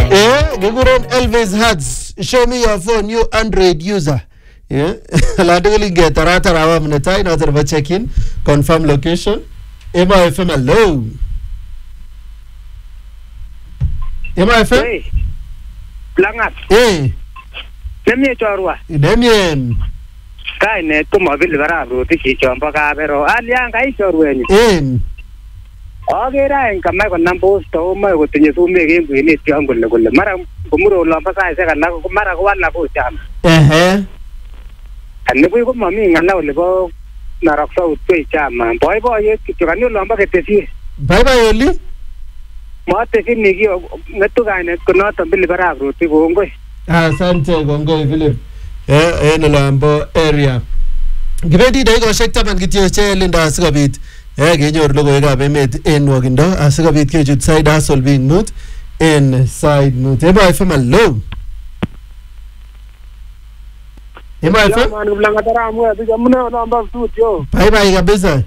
Giguren Elvis Hats. Show me your phone, you Android user. Yeah. Ladili get Tarata Rawa Mnetai, not a check in. Confirm location. Emma FM, hello. Emma FM? Hey. Langat. Hey. Demie chorwa. Damien. Kai ne tumo bil barabu ti chombo ka pero alian kai chorweni. Agera en kamay kon nampo sto mo ko tinye sume game ko ni tiang ko le mara gumuro lamba sai se kana ko mara ko wala ko cham. Anne ko mami ngala le bo naraksa utwe cham. Boy ye ki chani lamba ke tesi. Bye oli. Ma tesi ni ki ngetu ga ne ko no tambil barabu ti ko ngoi. Asante Gongo Philip. En Lambo area. Gibedi dai go shekta man gitye che linda sikabit. Genyor logoiwekab emet en wakindo asikobit kechut side hustle being mood en side mood. Eba FM hello. Eba FM. Bye bye kabisa.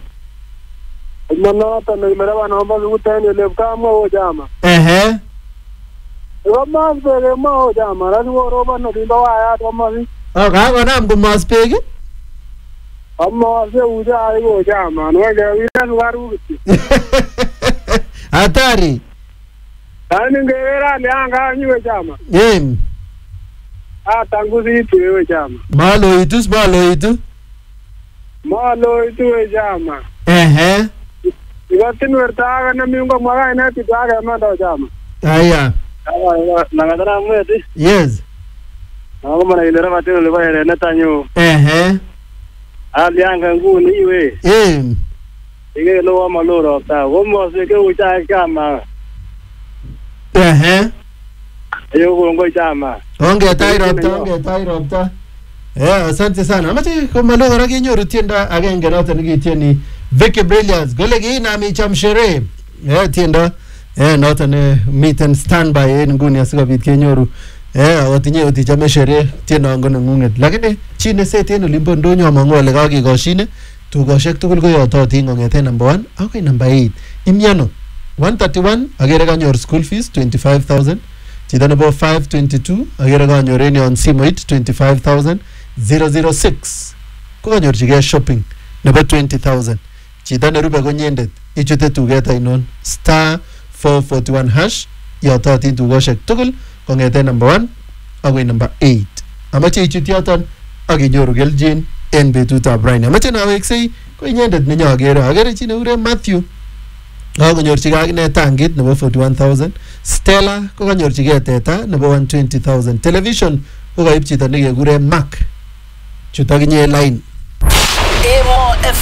Kakonam komas beek. Amma se uja ayo jama no le ina waru Atari ani ngera le anga nyiwe jama tanguzi tuwe jama malo itu jama Igatin werta na mingo mara ina ti daga manda jama aya nangadara mweti yes ako mana ilera matino le bayere na tanyo alianga nguni iwe ige lo maloro ta womo se ke ucha kama yo ngo chama onge tairota asante sana amache ko maloro kinyoru tienda agenge noto nikitieni Vicky Brilliance gole gi na mi chamshere tienda noto ne miten standby en nguni asikobit kenyoru otinye otichame sherehe tiendo ngono ngunget lakini chi ne seten olimbo ndonyo amangu ole kakikoshine tukoshek tugul koyototin kong'eten number 1 akoi number 8 imyano 131 akere kanyor school fees 25,000 chito nebo 522 akere kanyor en yon simoit 25,000 006 ko kanyorchigei shopping nebo 20,000 chito nerube konyendet ichute tuget ainon star 441 hash yototin tukoshek tugul kong'eten number 1 akoi number 8 amache ichut yoton akinyoru kelchin en betutab raini amache naweksei ko inyendet nenyokere akere chi nekure Matthew kakonyorchigei akine tangit nebo 41,000 Stella ko kanyorchigei teta nebo 120,000 television ko kaib chito nekekure Mark chut akinye line